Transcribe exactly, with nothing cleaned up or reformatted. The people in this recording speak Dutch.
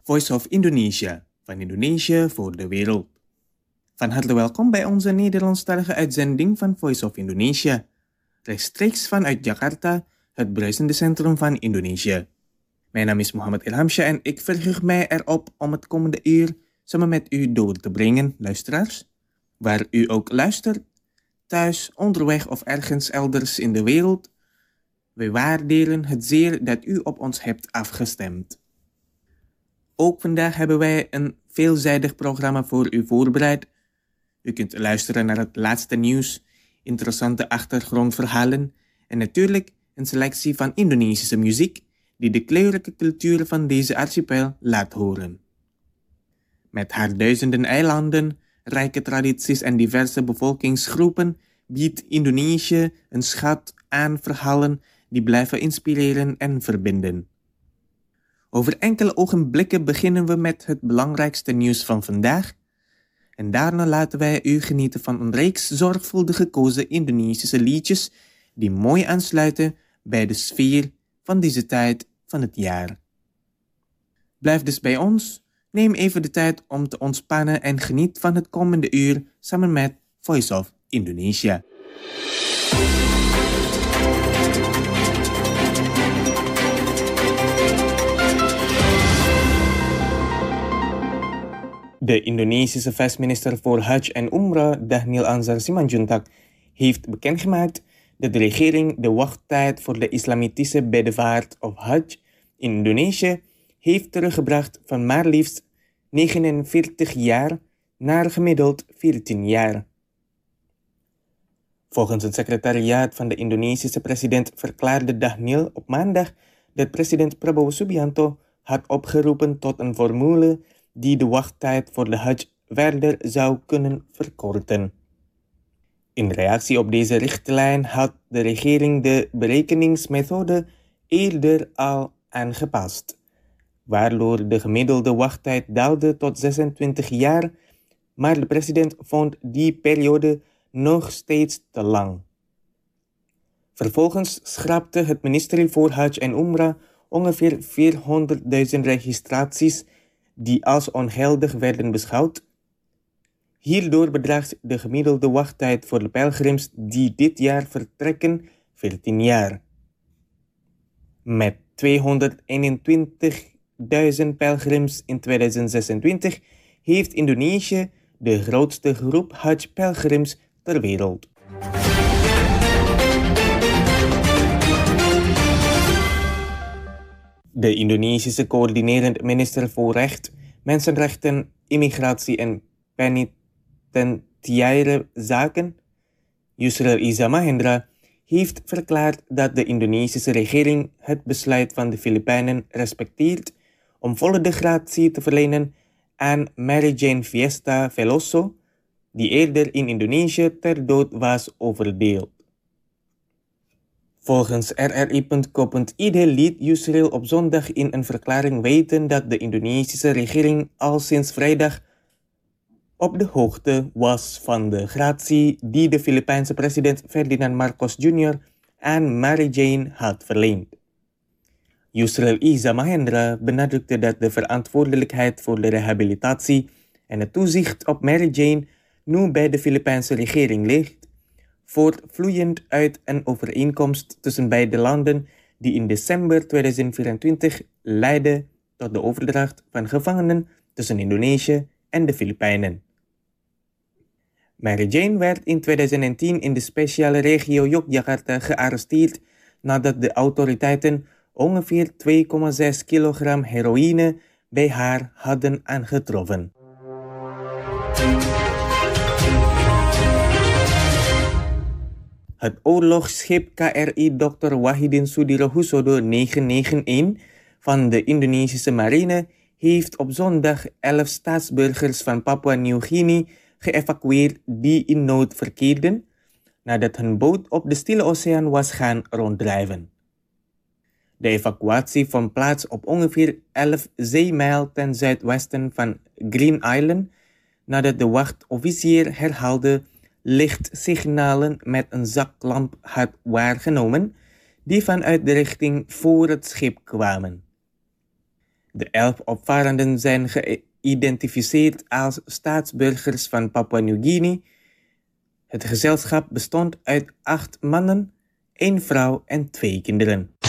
Voice of Indonesia, van Indonesië voor de wereld. Van harte welkom bij onze Nederlandstalige uitzending van Voice of Indonesia, rechtstreeks vanuit Jakarta, het bruisende centrum van Indonesië. Mijn naam is Mohammed Ilhamsha en ik verheug mij erop om het komende uur samen met u door te brengen, luisteraars. Waar u ook luistert, thuis, onderweg of ergens elders in de wereld. Wij waarderen het zeer dat u op ons hebt afgestemd. Ook vandaag hebben wij een veelzijdig programma voor u voorbereid. U kunt luisteren naar het laatste nieuws, interessante achtergrondverhalen en natuurlijk een selectie van Indonesische muziek die de kleurrijke cultuur van deze archipel laat horen. Met haar duizenden eilanden, rijke tradities en diverse bevolkingsgroepen biedt Indonesië een schat aan verhalen die blijven inspireren en verbinden. Over enkele ogenblikken beginnen we met het belangrijkste nieuws van vandaag en daarna laten wij u genieten van een reeks zorgvuldig gekozen Indonesische liedjes die mooi aansluiten bij de sfeer van deze tijd van het jaar. Blijf dus bij ons, neem even de tijd om te ontspannen en geniet van het komende uur samen met Voice of Indonesia. De Indonesische vestminister voor Hajj en Umrah, Dhanil Anzar Simanjuntak, heeft bekendgemaakt dat de regering de wachttijd voor de islamitische bedevaart of Hajj in Indonesië heeft teruggebracht van maar liefst negenenveertig jaar naar gemiddeld veertien jaar. Volgens het secretariaat van de Indonesische president verklaarde Dhanil op maandag dat president Prabowo Subianto had opgeroepen tot een formule die de wachttijd voor de Hajj verder zou kunnen verkorten. In reactie op deze richtlijn had de regering de berekeningsmethode eerder al aangepast, waardoor de gemiddelde wachttijd daalde tot zesentwintig jaar, maar de president vond die periode nog steeds te lang. Vervolgens schrapte het ministerie voor Hajj en Umrah ongeveer vierhonderdduizend registraties die als ongeldig werden beschouwd. Hierdoor bedraagt de gemiddelde wachttijd voor de pelgrims die dit jaar vertrekken veertien jaar. Met tweehonderdeenentwintigduizend pelgrims in tweeduizend zesentwintig heeft Indonesië de grootste groep Hajj-pelgrims ter wereld. De Indonesische coördinerend minister voor Recht, Mensenrechten, Immigratie en Penitentiaire Zaken, Yusril Iza Mahendra, heeft verklaard dat de Indonesische regering het besluit van de Filipijnen respecteert om volle de gratie te verlenen aan Mary Jane Fiesta Veloso, die eerder in Indonesië ter dood was oordeeld. Volgens R R I punt co punt I D liet Yusril op zondag in een verklaring weten dat de Indonesische regering al sinds vrijdag op de hoogte was van de gratie die de Filipijnse president Ferdinand Marcos junior aan Mary Jane had verleend. Yusril Iza Mahendra benadrukte dat de verantwoordelijkheid voor de rehabilitatie en het toezicht op Mary Jane nu bij de Filipijnse regering ligt, voortvloeiend uit een overeenkomst tussen beide landen die in december tweeduizend vierentwintig leidde tot de overdracht van gevangenen tussen Indonesië en de Filipijnen. Mary Jane werd in tweeduizend tien in de speciale regio Yogyakarta gearresteerd nadat de autoriteiten ongeveer twee komma zes kilogram heroïne bij haar hadden aangetroffen. Het oorlogsschip K R I dokter Wahidin Sudirohusodo negenhonderdeenennegentig van de Indonesische marine heeft op zondag elf staatsburgers van Papua-Nieuw-Guinea geëvacueerd die in nood verkeerden nadat hun boot op de Stille Oceaan was gaan ronddrijven. De evacuatie vond plaats op ongeveer elf zeemijl ten zuidwesten van Green Island nadat de wachtofficier herhaalde lichtsignalen met een zaklamp had waargenomen die vanuit de richting voor het schip kwamen. De elf opvarenden zijn geïdentificeerd als staatsburgers van Papua-Nieuw-Guinea. Het gezelschap bestond uit acht mannen, één vrouw en twee kinderen.